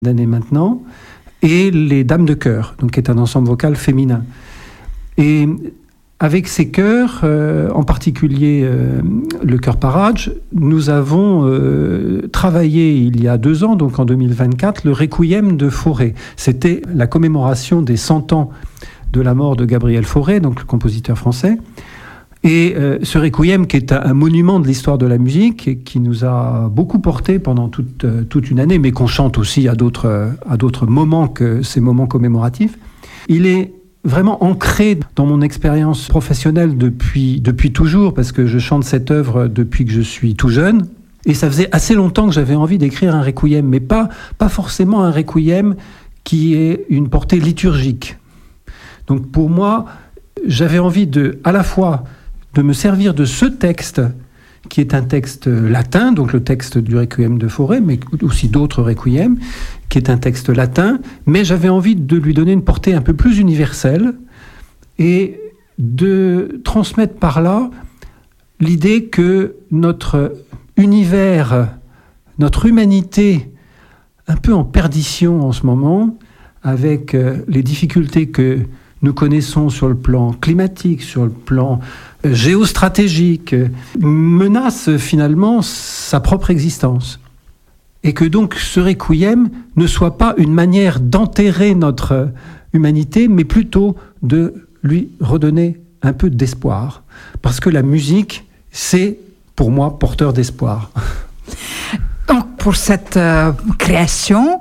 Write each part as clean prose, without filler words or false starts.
d'années maintenant, et les Dames de Chœur, donc qui est un ensemble vocal féminin. Et avec ces chœurs, en particulier le chœur Parage, nous avons travaillé il y a 2 ans, donc en 2024, le Requiem de Fauré. C'était la commémoration des 100 ans de la mort de Gabriel Fauré, donc le compositeur français. Et ce Requiem, qui est un monument de l'histoire de la musique, et qui nous a beaucoup porté pendant toute une année, mais qu'on chante aussi à d'autres moments que ces moments commémoratifs, il est vraiment ancré dans mon expérience professionnelle depuis toujours, parce que je chante cette œuvre depuis que je suis tout jeune. Et ça faisait assez longtemps que j'avais envie d'écrire un requiem, mais pas forcément un requiem qui ait une portée liturgique. Donc pour moi, j'avais envie à la fois de me servir de ce texte, qui est un texte latin, donc le texte du Requiem de Fauré, mais aussi d'autres requiems, qui est un texte latin, mais j'avais envie de lui donner une portée un peu plus universelle et de transmettre par là l'idée que notre univers, notre humanité, un peu en perdition en ce moment, avec les difficultés que nous connaissons sur le plan climatique, sur le plan géostratégique, menace finalement sa propre existence. Et que donc ce requiem ne soit pas une manière d'enterrer notre humanité, mais plutôt de lui redonner un peu d'espoir. Parce que la musique, c'est pour moi porteur d'espoir. Donc, pour cette création,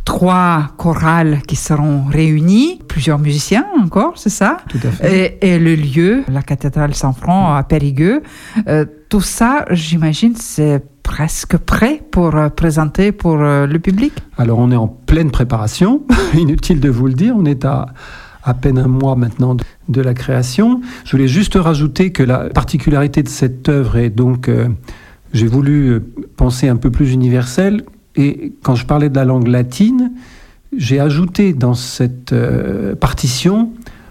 3 chorales qui seront réunies, plusieurs musiciens encore, c'est ça? Tout à fait. Et le lieu, la cathédrale Saint-Front à Périgueux. Tout ça, j'imagine, c'est presque prêt pour présenter pour le public? Alors, on est en pleine préparation, inutile de vous le dire. On est à peine 1 mois maintenant de la création. Je voulais juste rajouter que la particularité de cette œuvre est donc... j'ai voulu penser un peu plus universel, et quand je parlais de la langue latine, j'ai ajouté dans cette partition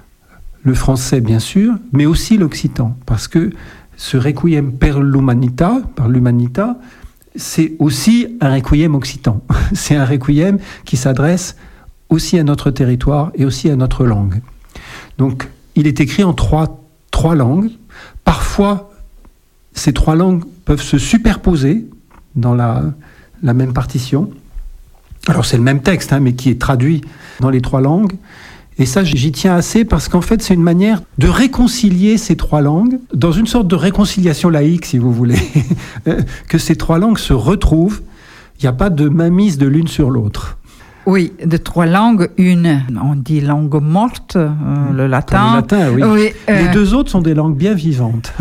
le français bien sûr, mais aussi l'occitan, parce que ce requiem per l'humanità, par l'humanità, c'est aussi un requiem occitan. C'est un requiem qui s'adresse aussi à notre territoire et aussi à notre langue. Donc, il est écrit en trois langues. Parfois, ces 3 langues peuvent se superposer dans la même partition. Alors c'est le même texte, mais qui est traduit dans les 3 langues. Et ça, j'y tiens assez parce qu'en fait, c'est une manière de réconcilier ces 3 langues, dans une sorte de réconciliation laïque, si vous voulez, que ces 3 langues se retrouvent. Il n'y a pas de mainmise de l'une sur l'autre. Oui, de 3 langues, une, on dit langue morte, le latin. Le latin, oui. Oui, les 2 autres sont des langues bien vivantes.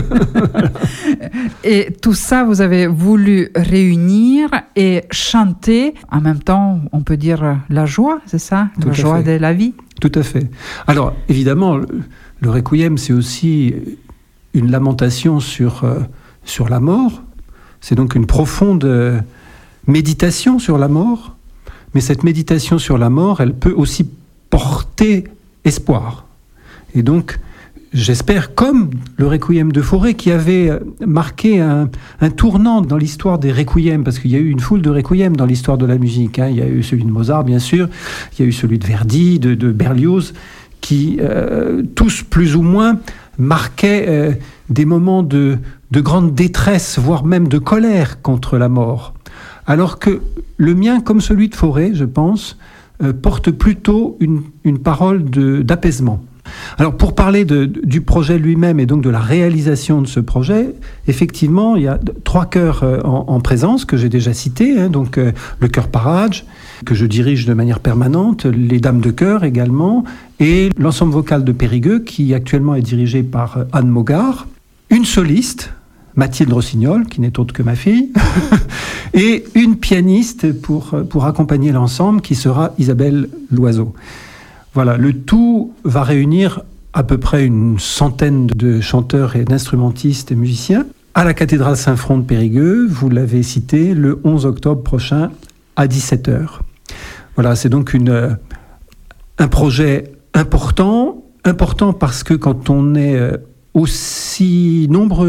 Et tout ça, vous avez voulu réunir et chanter, en même temps, on peut dire la joie, c'est ça? La joie de la vie. Tout à fait. Alors, évidemment, le requiem, c'est aussi une lamentation sur la mort. C'est donc une profonde méditation sur la mort. Mais cette méditation sur la mort, elle peut aussi porter espoir. Et donc, j'espère, comme le Requiem de Fauré, qui avait marqué un tournant dans l'histoire des requiems, parce qu'il y a eu une foule de requiems dans l'histoire de la musique. Il y a eu celui de Mozart, bien sûr, il y a eu celui de Verdi, de Berlioz, qui, tous plus ou moins, marquaient des moments de grande détresse, voire même de colère contre la mort. Alors que le mien, comme celui de Fauré, je pense, porte plutôt une parole d'apaisement. Alors pour parler du projet lui-même et donc de la réalisation de ce projet, effectivement, il y a 3 chœurs en présence que j'ai déjà cités, donc le chœur Parage, que je dirige de manière permanente, les Dames de Chœur également, et l'ensemble vocal de Périgueux, qui actuellement est dirigé par Anne Mogard, une soliste, Mathilde Rossignol, qui n'est autre que ma fille, et une pianiste pour accompagner l'ensemble, qui sera Isabelle Loiseau. Voilà, le tout va réunir à peu près une centaine de chanteurs et d'instrumentistes et musiciens à la cathédrale Saint-Front de Périgueux, vous l'avez cité, le 11 octobre prochain à 17h. Voilà, c'est donc un projet important parce que quand on est aussi nombreux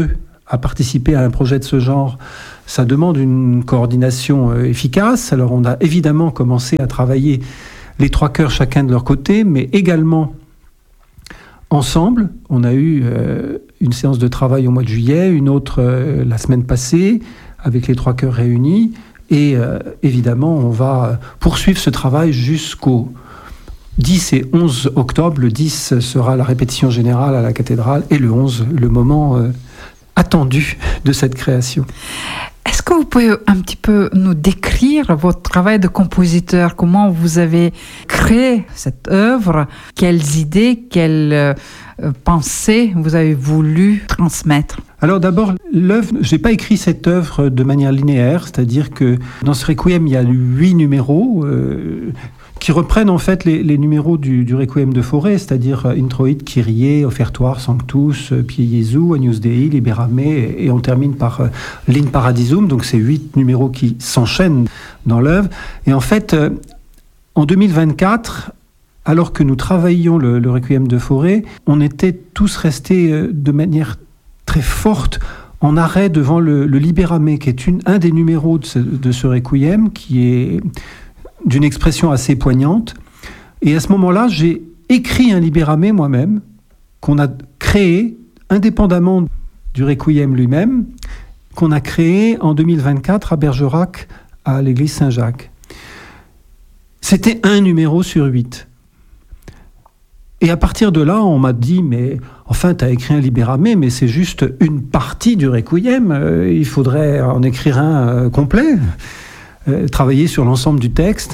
à participer à un projet de ce genre, ça demande une coordination efficace. Alors on a évidemment commencé à travailler les 3 chœurs chacun de leur côté, mais également ensemble. On a eu une séance de travail au mois de juillet, une autre la semaine passée, avec les 3 chœurs réunis. Et évidemment, on va poursuivre ce travail jusqu'au 10 et 11 octobre. Le 10 sera la répétition générale à la cathédrale et le 11, le moment attendu de cette création. Est-ce que vous pouvez un petit peu nous décrire votre travail de compositeur? Comment vous avez créé cette œuvre? Quelles idées, quelles pensées vous avez voulu transmettre? Alors d'abord, l'œuvre, je n'ai pas écrit cette œuvre de manière linéaire, c'est-à-dire que dans ce requiem, il y a 8 numéros qui reprennent en fait les numéros du requiem de Fauré, c'est-à-dire Introit, Kyrie, Offertoire, Sanctus, Pie Jesu, Agnus Dei, Liberame, et on termine par l'In Paradisum, donc c'est 8 numéros qui s'enchaînent dans l'œuvre. Et en fait, en 2024, alors que nous travaillions le requiem de Fauré, on était tous restés de manière très forte en arrêt devant le Liberame, qui est un des numéros de ce requiem, qui est d'une expression assez poignante. Et à ce moment-là, j'ai écrit un Liberame moi-même, qu'on a créé, indépendamment du requiem lui-même, qu'on a créé en 2024 à Bergerac, à l'église Saint-Jacques. C'était un numéro sur 8. Et à partir de là, on m'a dit, mais enfin, tu as écrit un Liberame, mais c'est juste une partie du requiem, il faudrait en écrire un complet, travailler sur l'ensemble du texte.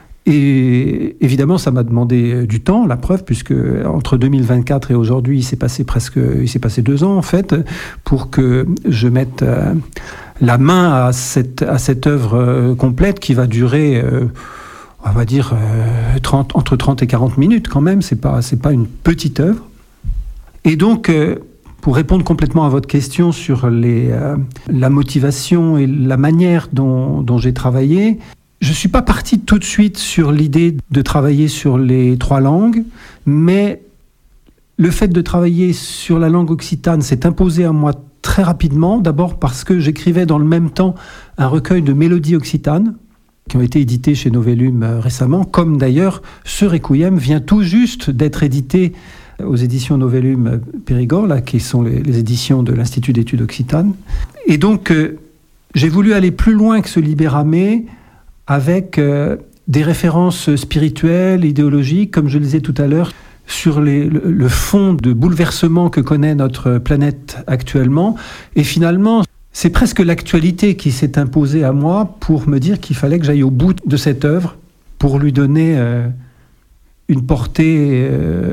Et évidemment, ça m'a demandé du temps, la preuve, puisque entre 2024 et aujourd'hui, il s'est passé 2 ans, en fait, pour que je mette la main à cette œuvre complète qui va durer... on va dire entre 30 et 40 minutes quand même, c'est pas une petite œuvre. Et donc, pour répondre complètement à votre question sur la motivation et la manière dont j'ai travaillé, je ne suis pas parti tout de suite sur l'idée de travailler sur les 3 langues, mais le fait de travailler sur la langue occitane s'est imposé à moi très rapidement, d'abord parce que j'écrivais dans le même temps un recueil de mélodies occitanes, qui ont été édités chez Novellum récemment, comme d'ailleurs ce requiem vient tout juste d'être édité aux éditions Novellum Périgord, là, qui sont les éditions de l'Institut d'études occitanes. Et donc, j'ai voulu aller plus loin que ce Liberame avec des références spirituelles, idéologiques, comme je le disais tout à l'heure, sur le fond de bouleversement que connaît notre planète actuellement. Et finalement, c'est presque l'actualité qui s'est imposée à moi pour me dire qu'il fallait que j'aille au bout de cette œuvre pour lui donner une portée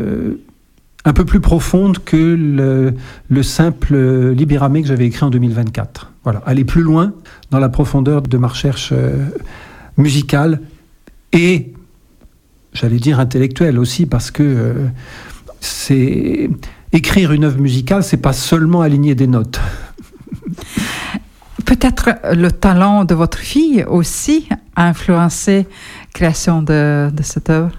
un peu plus profonde que le simple Liberame que j'avais écrit en 2024. Voilà, aller plus loin dans la profondeur de ma recherche musicale et, j'allais dire, intellectuelle aussi, parce que c'est écrire une œuvre musicale, c'est pas seulement aligner des notes. Peut-être le talent de votre fille aussi a influencé la création de cette œuvre?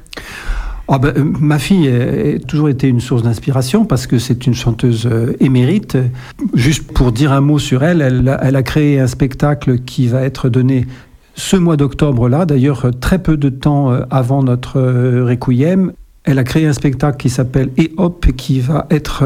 Ma fille a toujours été une source d'inspiration parce que c'est une chanteuse émérite. Juste pour dire un mot sur elle, elle a créé un spectacle qui va être donné ce mois d'octobre-là, d'ailleurs très peu de temps avant notre requiem. Elle a créé un spectacle qui s'appelle « Et hop » qui va être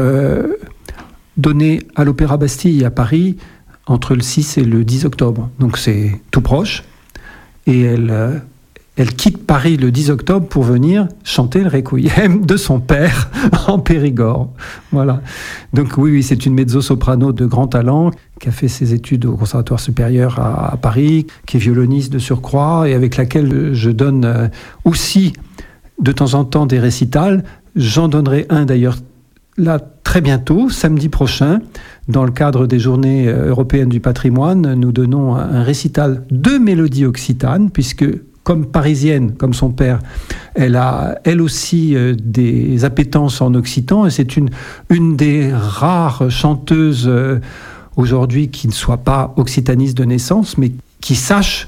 donné à l'Opéra Bastille à Paris entre le 6 et le 10 octobre. Donc c'est tout proche. Et elle quitte Paris le 10 octobre pour venir chanter le requiem de son père en Périgord. Voilà. Donc oui, c'est une mezzo-soprano de grand talent qui a fait ses études au Conservatoire supérieur à Paris, qui est violoniste de surcroît et avec laquelle je donne aussi de temps en temps des récitals. J'en donnerai un d'ailleurs là très bientôt, samedi prochain, dans le cadre des Journées européennes du patrimoine. Nous donnons un récital de mélodies occitanes, puisque comme parisienne, comme son père, elle a elle aussi des appétences en occitan, et c'est une des rares chanteuses aujourd'hui qui ne soit pas occitaniste de naissance, mais qui sache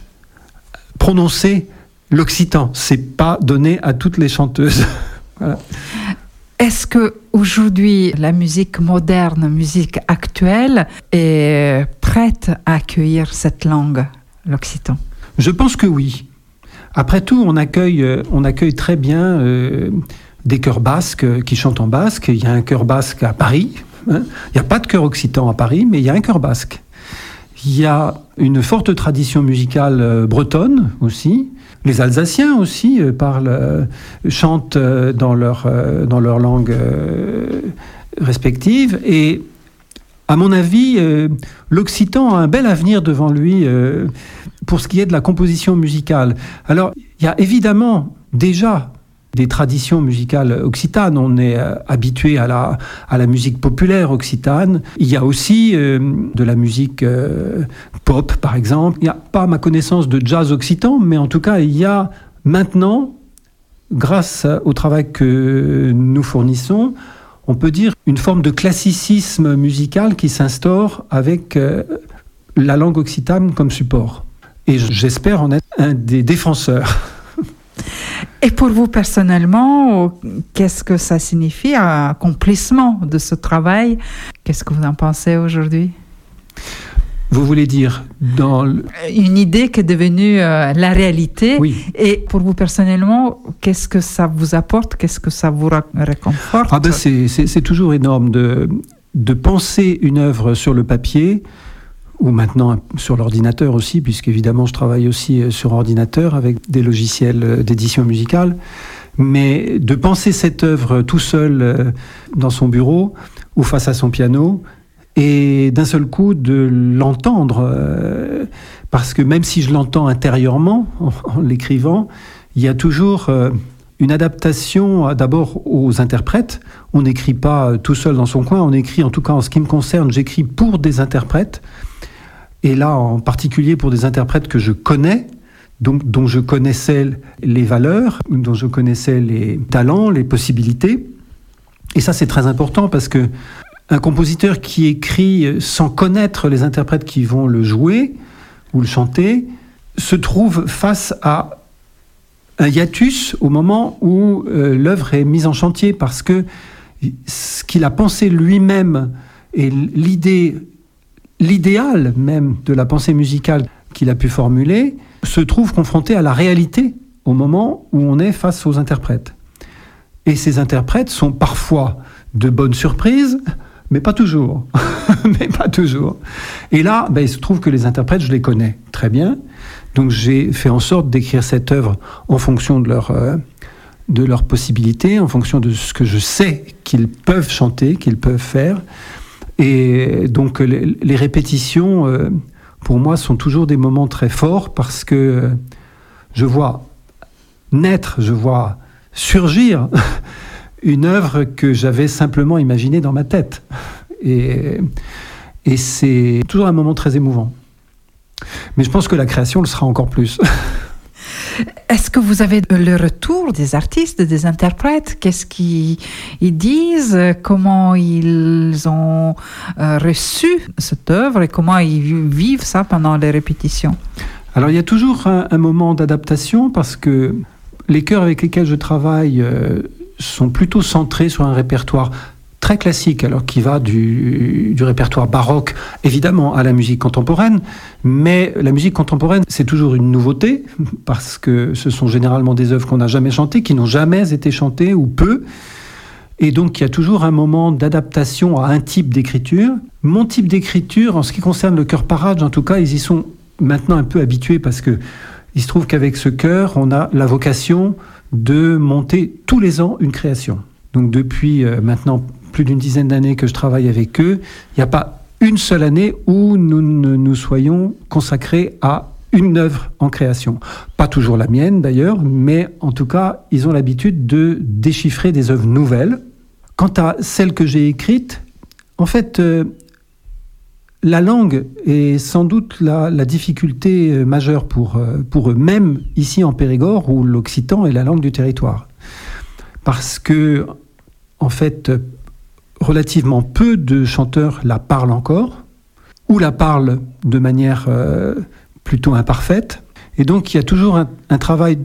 prononcer l'occitan. C'est pas donné à toutes les chanteuses. Voilà. Est-ce que aujourd'hui la musique moderne, la musique actuelle est prête à accueillir cette langue, l'occitan? Je pense que oui. Après tout, on accueille très bien des chœurs basques qui chantent en basque. Il y a un chœur basque à Paris. Il n'y a pas de chœur occitan à Paris, mais il y a un chœur basque. Il y a une forte tradition musicale bretonne aussi. Les Alsaciens aussi chantent dans leur langue respective. Et à mon avis, l'occitan a un bel avenir devant lui pour ce qui est de la composition musicale. Alors, il y a évidemment déjà des traditions musicales occitanes. On est habitué à la musique populaire occitane. Il y a aussi de la musique pop, par exemple. Il n'y a pas, à ma connaissance, de jazz occitan, mais en tout cas, il y a maintenant, grâce au travail que nous fournissons, on peut dire une forme de classicisme musical qui s'instaure avec la langue occitane comme support. Et j'espère en être un des défenseurs. Et pour vous personnellement, qu'est-ce que ça signifie, accomplissement de ce travail? Qu'est-ce que vous en pensez aujourd'hui? Vous voulez dire une idée qui est devenue la réalité. Oui. Et pour vous personnellement, qu'est-ce que ça vous apporte? Qu'est-ce que ça vous réconforte? C'est toujours énorme de penser une œuvre sur le papier, ou maintenant sur l'ordinateur aussi, puisqu'évidemment je travaille aussi sur ordinateur avec des logiciels d'édition musicale, mais de penser cette œuvre tout seul dans son bureau ou face à son piano, et d'un seul coup de l'entendre, parce que même si je l'entends intérieurement en l'écrivant, il y a toujours une adaptation d'abord aux interprètes. On n'écrit pas tout seul dans son coin, on écrit, en tout cas en ce qui me concerne, j'écris pour des interprètes, et là en particulier pour des interprètes que je connais, donc, dont je connaissais les valeurs, dont je connaissais les talents, les possibilités. Et ça c'est très important parce que un compositeur qui écrit sans connaître les interprètes qui vont le jouer ou le chanter se trouve face à un hiatus au moment où l'œuvre est mise en chantier, parce que ce qu'il a pensé lui-même et l'idéal même de la pensée musicale qu'il a pu formuler se trouve confronté à la réalité au moment où on est face aux interprètes. Et ces interprètes sont parfois de bonnes surprises, mais pas toujours. Mais pas toujours. Et là, il se trouve que les interprètes, je les connais très bien. Donc j'ai fait en sorte d'écrire cette œuvre en fonction de leurs possibilités, en fonction de ce que je sais qu'ils peuvent chanter, qu'ils peuvent faire. Et donc les répétitions, pour moi, sont toujours des moments très forts, parce que je vois naître, je vois surgir une œuvre que j'avais simplement imaginée dans ma tête. Et c'est toujours un moment très émouvant. Mais je pense que la création le sera encore plus. Est-ce que vous avez le retour des artistes, des interprètes? Qu'est-ce qu'ils disent? Comment ils ont reçu cette œuvre et comment ils vivent ça pendant les répétitions? Alors il y a toujours un moment d'adaptation, parce que les chœurs avec lesquels je travaille sont plutôt centrés sur un répertoire très classique, alors qui va du répertoire baroque, évidemment, à la musique contemporaine. Mais la musique contemporaine, c'est toujours une nouveauté, parce que ce sont généralement des œuvres qu'on n'a jamais chantées, qui n'ont jamais été chantées, ou peu. Et donc, il y a toujours un moment d'adaptation à un type d'écriture. Mon type d'écriture, en ce qui concerne le chœur Parage, en tout cas, ils y sont maintenant un peu habitués, parce que il se trouve qu'avec ce chœur, on a la vocation de monter tous les ans une création. Donc depuis maintenant plus d'une dizaine d'années que je travaille avec eux, il n'y a pas une seule année où nous ne nous soyons consacrés à une œuvre en création. Pas toujours la mienne d'ailleurs, mais en tout cas, ils ont l'habitude de déchiffrer des œuvres nouvelles. Quant à celles que j'ai écrites, en fait, la langue est sans doute la difficulté majeure pour eux, même ici en Périgord, où l'occitan est la langue du territoire. Parce que, en fait, relativement peu de chanteurs la parlent encore, ou la parlent de manière plutôt imparfaite. Et donc, il y a toujours un travail très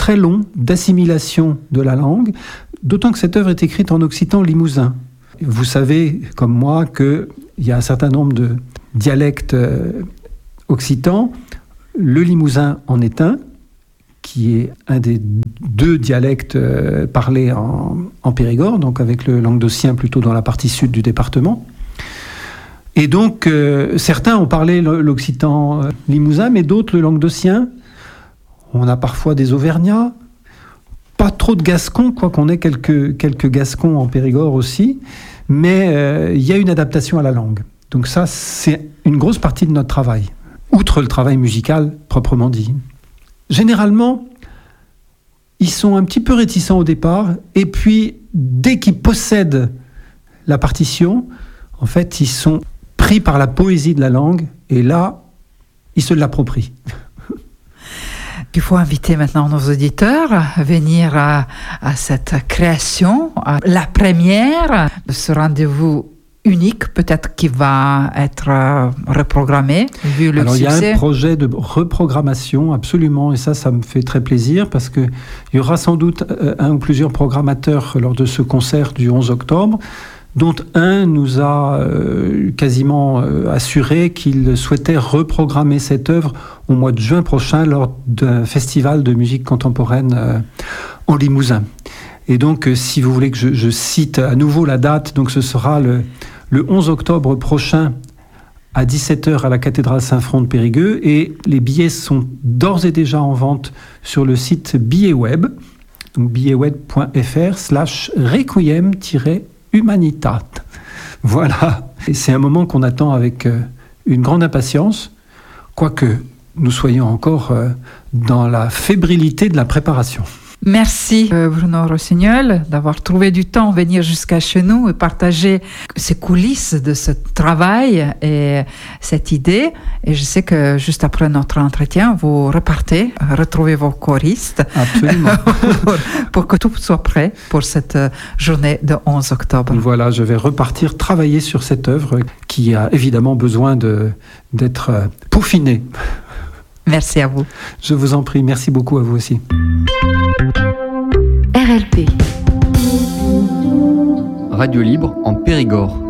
très long d'assimilation de la langue, d'autant que cette œuvre est écrite en occitan limousin. Vous savez, comme moi, qu'il y a un certain nombre de dialectes occitans. Le limousin en est un, qui est un des 2 dialectes parlés en Périgord, donc avec le languedocien plutôt dans la partie sud du département. Et donc, certains ont parlé l'occitan limousin, mais d'autres le languedocien. On a parfois des auvergnats, pas trop de gascons, quoiqu'on ait quelques gascons en Périgord aussi, mais il y a une adaptation à la langue. Donc ça, c'est une grosse partie de notre travail, outre le travail musical proprement dit. Généralement, ils sont un petit peu réticents au départ, et puis dès qu'ils possèdent la partition, en fait, ils sont pris par la poésie de la langue, et là, ils se l'approprient. Il faut inviter maintenant nos auditeurs à venir à cette création, à la première de ce rendez-vous unique, peut-être qui va être reprogrammé, vu le succès. Il y a un projet de reprogrammation, absolument, et ça me fait très plaisir, parce qu'il y aura sans doute un ou plusieurs programmateurs lors de ce concert du 11 octobre, dont un nous a quasiment assuré qu'il souhaitait reprogrammer cette œuvre au mois de juin prochain lors d'un festival de musique contemporaine en Limousin. Et donc, si vous voulez que je cite à nouveau la date, donc ce sera le 11 octobre prochain à 17h à la cathédrale Saint-Front de Périgueux, et les billets sont d'ores et déjà en vente sur le site Billetweb, donc billetweb.fr/requiem-humanitat. Voilà, et c'est un moment qu'on attend avec une grande impatience, quoique nous soyons encore dans la fébrilité de la préparation. Merci Bruno Rossignol d'avoir trouvé du temps de venir jusqu'à chez nous et partager ces coulisses de ce travail et cette idée. Et je sais que juste après notre entretien, vous repartez, retrouvez vos choristes. Absolument. pour que tout soit prêt pour cette journée de 11 octobre. Voilà, je vais repartir travailler sur cette œuvre qui a évidemment besoin d'être peaufinée. Merci à vous. Je vous en prie, merci beaucoup à vous aussi. RLP. Radio libre en Périgord.